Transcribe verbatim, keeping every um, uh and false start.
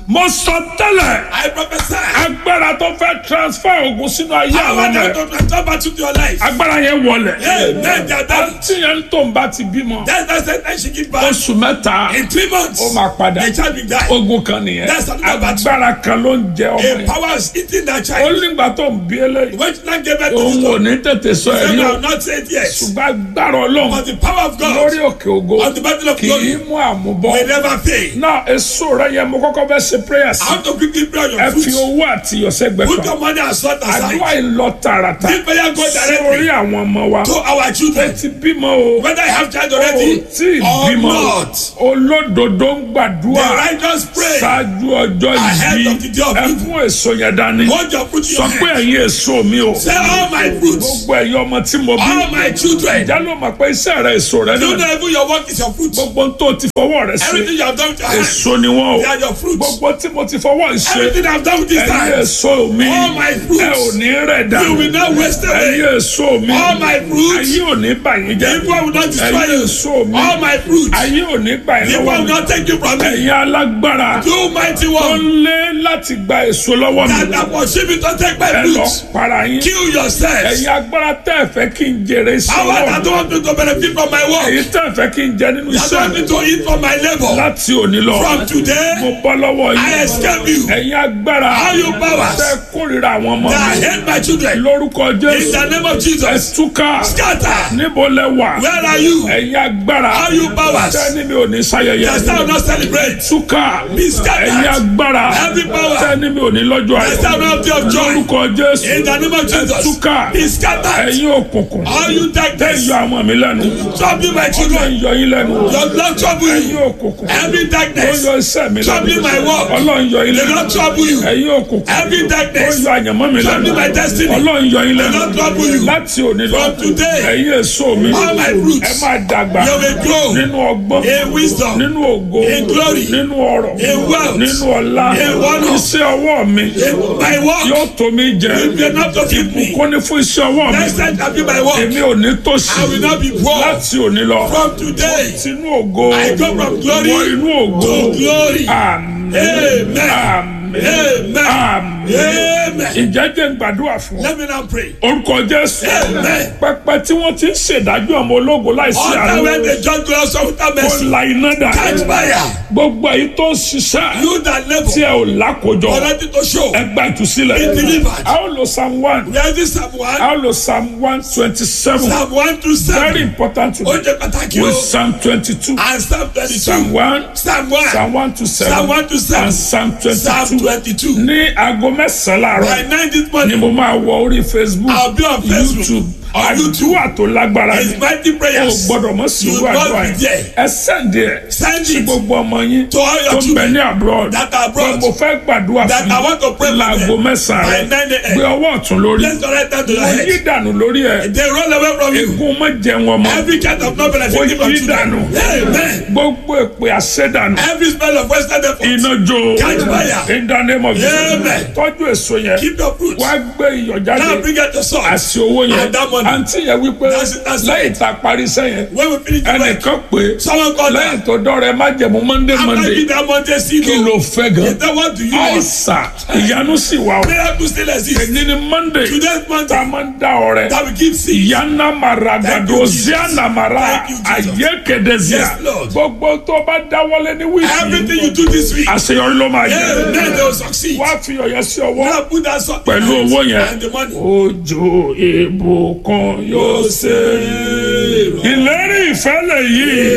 mo sọ tẹ́lẹ̀. I prophesy. agbára tó fẹ́ transfer ogun sínú ayé I àwọn want ọmọ them rẹ̀. to transfer back to your life. agbára yẹn wọlẹ̀. Amen. They are done. tí yẹn tó ń bá ti bímọ. That's the sentence she give back. oṣù mẹ́ta In three months, ó máa padà. the child will die. ogun kan nìyẹn. That's another battle. agbára kan ló ń jẹ ọmọ A yẹn. power is eating that ó child. nígbà tó ń bí eléyìí. When you not give birth to òun this ò one, ní tètè sọ you ẹ̀rí o. have not said yes. ṣùgbọ́n agbára ọlọ́run But the power of lórí God òkè ògo on the battle of kì í glory mú àmúbọ́. will never fail. náà èso rẹ yẹn mo kọ́kọ́ fẹ́ ṣe prayer sí. I want to quickly pray on ẹ your fi foot. owó àti ìyọ̀sẹ́gbẹ̀ Put kan. your money and salt àdúrà aside. yìí lọ tààràtà This prayer go sórí directly àwọn ọmọ wa. to our children. ti bímọ o. Whether I have child o already tí ì or bímọ. not, olódodo ń the gbàdúrà righteous pray. ṣáájú ọjọ́ Ahead yìí. of the day of ẹ evil. fún èso yẹn dání. Hold your fruit in sọ your pé hand. ẹ̀yin èso mi o. Say all my fruits, gbogbo ẹ̀yin ọmọ tí mo bí. all my children. ìjà ló mọ̀ pé iṣẹ́ rẹ èso rẹ You náà. know even your work is your fruit. gbogbo ohun tó ti fọwọ́ rẹ ṣe. Everything you have done with your hand, èso ni wọ́n o. they are your fruits. gbogbo tí mo ti fọwọ́ ṣe. Everything I have done with this ẹ̀yin hand, èso mi. all my fruits. ẹ ò ní rẹ̀ dà. You will not waste away. ẹ̀yin èso mi. All my fruits. ayé ò ní bà yín jẹ́. Evil will not destroy ẹ̀yin you. èso mi. All my fruits. ayé ò ní gbà yín Evil lọ́wọ́ will mi. not take you from me. ẹ̀yin alágbára. You mighty tó one ń lé láti gba èso lọ́wọ́ that mi. have worship you to take my ẹ lọ fruits. para yín. Kill yourselves. ẹ̀yin agbára tẹ́ ẹ fẹ́ kí n jèrè iṣẹ́ Power ọwọ́ that mi. don't want me to benefit from my work. èyí tẹ́ ẹ fẹ́ kí n jẹ nínú That iṣẹ́ don't want mi. me to eat from my labor. láti òní lọ. From today, mo bọ́ lọ́wọ́ I yín. escape you. ẹ̀yin agbára. All you powers tẹ́ kórìíra àwọn ọmọ that mi. hate my children. lórúkọ In Jésù. the name of ẹ Jesus, túká. scatter. níbo lẹ wà. Where are you? ẹ̀yin agbára. All you powers tẹ́ni mi ò ní ṣayẹyẹ. that shall not celebrate. túká. Be scattered. ẹ̀yin agbára. Every power tẹ́ni mi ò ní lọ́jọ́ that shall ayọ̀. not be of joy. lórúkọ Jésù. In the name of ẹ Jesus, túká. be scattered. ẹ̀yin òkùnkùn. All you tẹ́ darkness, yọ àwọn mi lẹ́nu. trouble my Ọlọ́run children. yọ yín lẹ́nu. Your Lord trouble ẹ̀yin you. òkùnkùn. Every ó darkness, yọ iṣẹ́ mi troubling my lẹ́nu. work. Ọlọ́run yọ yín The lẹ́nu. Lord trouble you. ẹ̀yin òkùnkùn. Every ó darkness, yọ àyànmọ́ mi lẹ́nu. troubling my destiny. Ọlọ́run yọ yín The lẹ́nu. Lord trouble you. láti òní lọ. From today, ẹ̀yin èso mi. all my fruits, ẹ máa dàgbà. you will grow nínú ọgbọ́n. in wisdom, nínú ògo. in glory, nínú ọrọ̀. in wealth, nínú ọlá. in honor. iṣẹ́ ọwọ́ mi. in my work. yóò tó mi jẹ. You will not to feed me. kó ní fún iṣẹ́ ọwọ́ mi. Next time shall be my work. èmi ò ní tòṣì. I will not be poor. láti òní lọ. From today, sínú ògo. I go from glory wọ inú ògo. to glory. Àmín. Amen. Àmín. Amen. Àmín. Amen. Ìjẹ́ jẹ́ ń gbàdúrà fún ọ. Let me now pray. Orúkọ Jésù. Amen. Pẹpẹ tí wọ́n ti ń ṣèdájọ́ ọmọ ológo láìsí All àánú. that when the judge goes out without Kò mercy, la iná dà. catch fire. Gbogbo èyí tó ń ṣiṣẹ́. You that labor, Tí ẹ ò lákòjọ. already to show, Ẹ gba ìtúsílẹ̀. be delivered. A ó lo Psalm one. Where is this Psalm one? A ó lo Psalm one twenty seven. Psalm one to Very seven. important to Ó me. jẹ́ pàtàkì With o. Psalm twenty-two. And Psalm thirty-two. Psalm one. Psalm one. Psalm one to seven. Psalm one to seven. And Psalm Psalm twenty-two. twenty-two. Ní aago mẹ́sàn-án láàárọ̀. By nine this Ni morning, mo máa wọ orí Facebook. I'll be on Facebook. YouTube. On YouTube. Àdúrà tó lágbára It's ni. mighty O prayers. gbọ́dọ̀ mọ̀ sí You irú must àdúrà be yẹn. there. Ẹ sẹ́ndì ẹ̀. Send Sí it gbogbo ọmọ yín. to all Tó your ń bẹ children ní abroad. that are abroad. Mo fẹ́ gbàdúrà That fún I want to pray for láago them. mẹ́sàn-án By rẹ̀. nine a.m. Gbé ọwọ́ ọ̀tún lórí. Let's go right down to your Mo yí head. dànù lórí ẹ̀. They run away from you. Ègún má jẹ wọn mọ́. Every kind of novel and Mo from yí children. dànù. Amen. Gbogbo èpè àṣẹdànù. Every spell of Western effort. Iná jó. Catch fire. In the name of Jesus. Amen. Tọ́jú èso yẹn. Keep your fruits. Wá gbé iyọ̀ Now jáde. bring out your sword. Àti owó yẹn. And that money. Àǹtí yẹn wípé That's it, that's it. lẹ́yìn tá a parí sẹ́yìn. When we finish the work, Ẹnìkan pé someone called lẹ́yìn them. tó dọ́rẹ̀ má jẹ̀mú Monday After Monday. giving that Monday seed, Kí ló fẹ́ gan? is that what do you want? Àìsàn ìyanu sì wà o. Miracle still exists. Èyí ni Monday Today's tá a Monday máa ń dá ọrẹ. that we give seed. Yana mara Thank gado you, Jesus. ziana mara Thank you, Jesus. ayé kedezia. Yes, Lord. Gbogbo tó bá dáwọ́lé ní Everything wíìkì. you do this week, Àṣeyọrí ló máa amen, yẹ. they will succeed. Wá fi ọ̀yẹ́ sí ọwọ́. Now put that sword Pẹ̀lú owó yẹn. and the money. Òjò ìbùkún yóò ṣe. Ìlérí ìfẹ́ lè yí.